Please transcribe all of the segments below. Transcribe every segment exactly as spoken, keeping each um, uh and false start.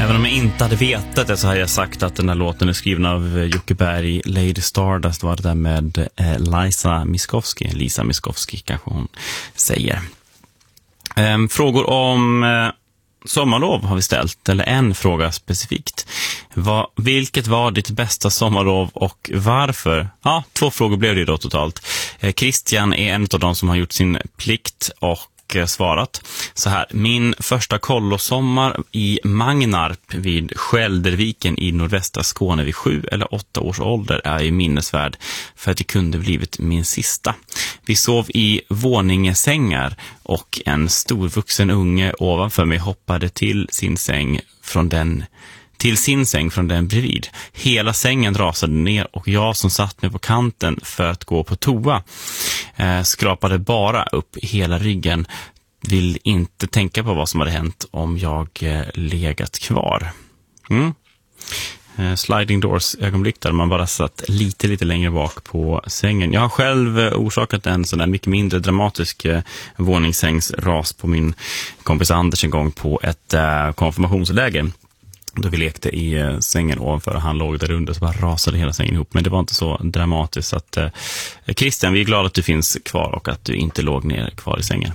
Även om jag inte hade vetat det så hade jag sagt att den här låten är skriven av Jocke Berg. Lady Stardust var det där med eh, Lisa Miskovsky. Lisa Miskovsky kanske hon säger. Ehm, frågor om eh, sommarlov har vi ställt, eller en fråga specifikt. Va, vilket var ditt bästa sommarlov och varför? Ja, två frågor blev det då totalt. Eh, Christian är en av de som har gjort sin plikt och svarat så här: min första kollosommar i Magnarp vid Skälderviken i nordvästra Skåne vid sju eller åtta års ålder är ju minnesvärd för att det kunde blivit min sista. Vi sov i våningesängar och en storvuxen unge ovanför mig hoppade till sin säng från den till sin säng från den bredvid. Hela sängen rasade ner och jag som satt mig på kanten för att gå på toa eh, skrapade bara upp hela ryggen. Vill inte tänka på vad som hade hänt om jag eh, legat kvar. Mm. Eh, sliding doors ögonblick där man bara satt lite lite längre bak på sängen. Jag har själv eh, orsakat en sån där mycket mindre dramatisk eh, våningssängsras på min kompis Anders en gång på ett eh, konfirmationsläger. Då vi lekte i eh, sängen ovanför och han låg där under så bara rasade hela sängen ihop. Men det var inte så dramatiskt. Så att, eh, Christian, vi är glada att du finns kvar och att du inte låg ner kvar i sängen.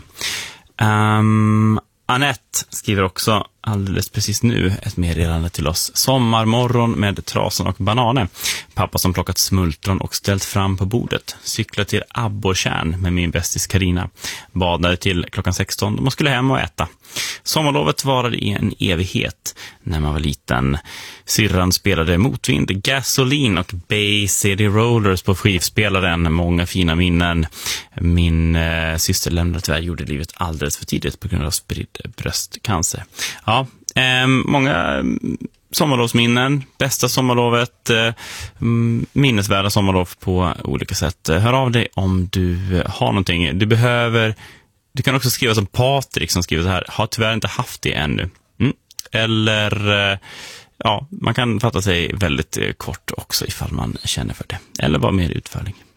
Um, Annette skriver också alldeles precis nu ett meddelande till oss. Sommarmorgon med trasan och bananer. Pappa som plockat smultron och ställt fram på bordet. Cyklat till Abborrtjärn med min bästis Karina. Badade till klockan sexton. De skulle hem och äta. Sommarlovet varade i en evighet när man var liten. Syrran spelade Motvind, Gasoline och Bay City Rollers på skivspelaren. Många fina minnen. Min eh, syster lämnade tyvärr gjorde livet alldeles för tidigt på grund av spridd bröstcancer. Ja, eh, många sommarlovsminnen, bästa sommarlovet, eh, minnesvärda sommarlov på olika sätt. Hör av dig om du har någonting. Du behöver, du kan också skriva som Patrik som skriver så här: har tyvärr inte haft det ännu. Mm. Eller eh, ja, man kan fatta sig väldigt eh, kort också ifall man känner för det. Eller vara mer utförlig.